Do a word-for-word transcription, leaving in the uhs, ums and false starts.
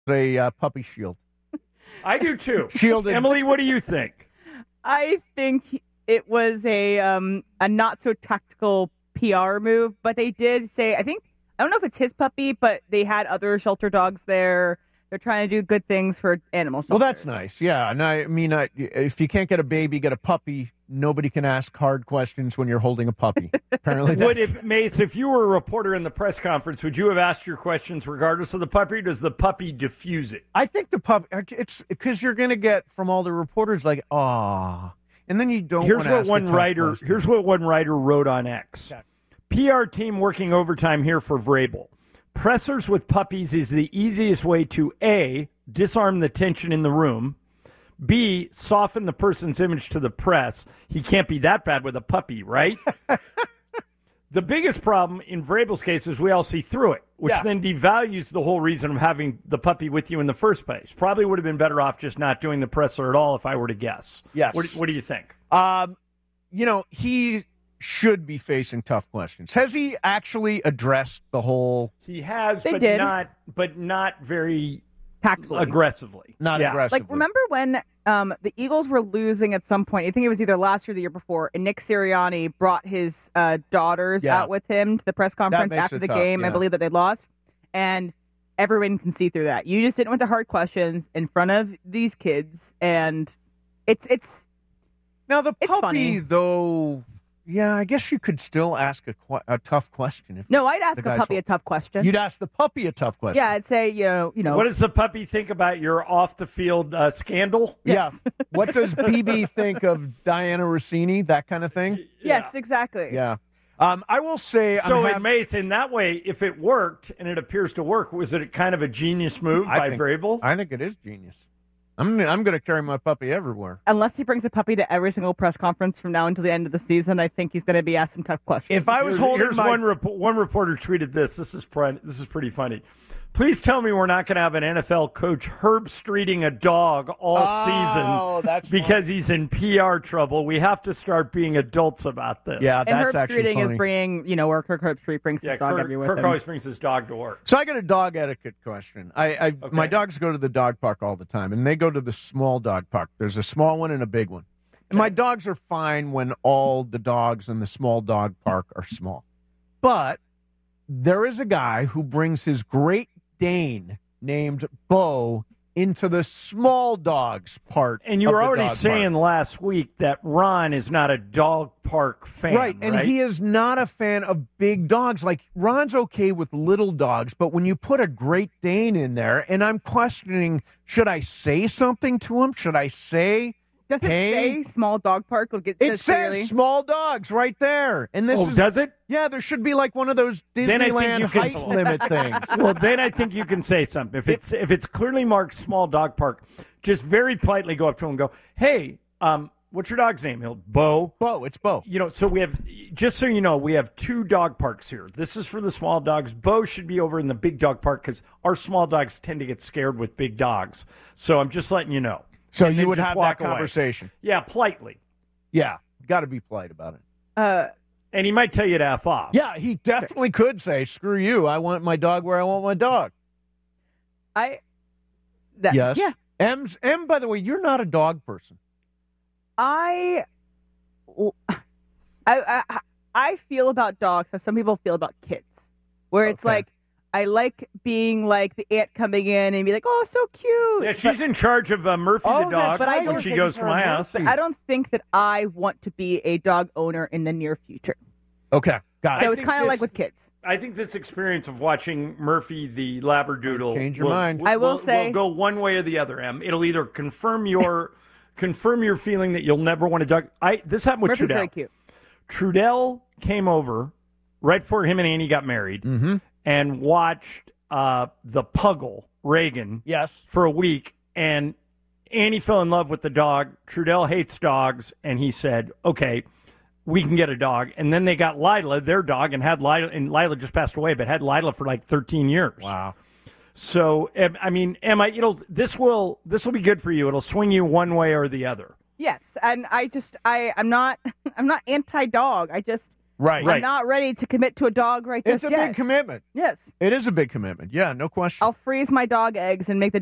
a uh, puppy shield. I do too. Shielded. Emily, what do you think? I think it was a um, a not so tactical P R move, but they did say, I think, I don't know if it's his puppy, but they had other shelter dogs there. They're trying to do good things for animal shelters. Well, that's nice. Yeah, and I mean, I, if you can't get a baby, get a puppy. Nobody can ask hard questions when you're holding a puppy. Apparently, that's... Would if Mace, if you were a reporter in the press conference, would you have asked your questions regardless of the puppy? Or does the puppy diffuse it? I think the puppy. It's because you're going to get from all the reporters like, ah, and then you don't. Here's what ask one writer. question. Here's what one writer wrote on X. Okay. P R team working overtime here for Vrabel. Pressers with puppies is the easiest way to A, disarm the tension in the room, B, soften the person's image to the press. He can't be that bad with a puppy, right? The biggest problem in Vrabel's case is we all see through it, which yeah. then devalues the whole reason of having the puppy with you in the first place. Probably would have been better off just not doing the presser at all if I were to guess. Yes. What, what do you think? Um, you know, he should be facing tough questions. Has he actually addressed the whole... He has, they but did. not but not very tactfully. aggressively. Not yeah. aggressively. Like, remember when um, the Eagles were losing at some point? I think it was either last year or the year before, and Nick Sirianni brought his uh, daughters yeah. out with him to the press conference after the tough, game. yeah. I believe that they lost. And everyone can see through that. You just didn't want the hard questions in front of these kids, and it's... it's now, the it's puppy, funny. though... Yeah, I guess you could still ask a, qu- a tough question. If No, I'd ask a guy's puppy whole- a tough question. You'd ask the puppy a tough question. Yeah, I'd say, you know, you know. What does the puppy think about your off-the-field uh, scandal? Yes. Yeah. What does B B think of Diana Rossini? That kind of thing? Yes, exactly. Yeah. Um, I will say... So I'm it Mace, in that way, if it worked, and it appears to work, was it kind of a genius move I by think, Vrabel? I think it is genius. I'm I'm going to carry my puppy everywhere. Unless he brings a puppy to every single press conference from now until the end of the season, I think he's going to be asked some tough questions. If I was Here's, holding here's my... one, rep- one reporter tweeted this. This is pre- this is pretty funny. Please tell me we're not going to have an N F L coach herb streeting a dog all Oh, season that's because funny. he's in P R trouble. We have to start being adults about this. Yeah, and that's Herb actually Streeting funny. is bringing, you know, where Kirk Herbstreit brings Yeah, his dog Kirk, everywhere Kirk with him. always brings his dog to work. So I got a dog etiquette question. I, I Okay. My dogs go to the dog park all the time, and they go to the small dog park. There's a small one and a big one. And my dogs are fine when all the dogs in the small dog park are small. But there is a guy who brings his Great Dane named Bo into the small dogs part. And you of were the already dog saying park. last week that Ron is not a dog park fan, Right, and right? he is not a fan of big dogs. Like, Ron's okay with little dogs, but when you put a Great Dane in there, and I'm questioning, should I say something to him? Should I say... Does it Hey. say small dog park? Look, it, It says says clearly. small dogs right there. And this oh, is... does it? Yeah, there should be like one of those Then I think Disneyland you can- height limit things. Well, then I think you can say something. If it's if it's clearly marked small dog park, just very politely go up to him and go, "Hey, um, what's your dog's name?" He'll Bo. Bo, it's Bo. You know, so we have, just so you know, we have two dog parks here. This is for the small dogs. Bo should be over in the big dog park because our small dogs tend to get scared with big dogs. So I'm just letting you know. So And you then would just have walk that away. conversation. Yeah, politely. Yeah, got to be polite about it. Uh, And he might tell you to F off. Yeah, he definitely could say, screw you, I want my dog where I want my dog. I. That, Yes. Yeah. M's, M, by the way, you're not a dog person. I, I, I, I feel about dogs how some people feel about kids, where it's Okay. like, I like being like the aunt coming in and be like, oh, so cute. Yeah, she's in charge of uh, Murphy Oh, the that's dog But I when don't she think goes to her my house. Murphy. But I don't think that I want to be a dog owner in the near future. Okay, got I So it's think kind of this- like with kids. I think this experience of watching Murphy the Labradoodle Change your will, mind. I will will- say- will go one way or the other. Em, it'll either confirm your confirm your feeling that you'll never want a dog. I this happened with Murphy's Trudell. very cute. Trudell came over right before him and Annie got married Mm-hmm. and watched uh, the Puggle Reagan Yes. for a week, and Annie fell in love with the dog. Trudell hates dogs, and he said, "Okay, we can get a dog." And then they got Lila, their dog, and had Lila, and Lila just passed away, but had Lila for like thirteen years. Wow. So, em- I mean, Emma, it'll this will this will be good for you. It'll swing you one way or the other. Yes, and I just I I'm not I'm not anti-dog. I just Right. Right. I'm not ready to commit to a dog right It's just a yet. big commitment. Yes. It is a big commitment. Yeah, no question. I'll freeze my dog eggs and make the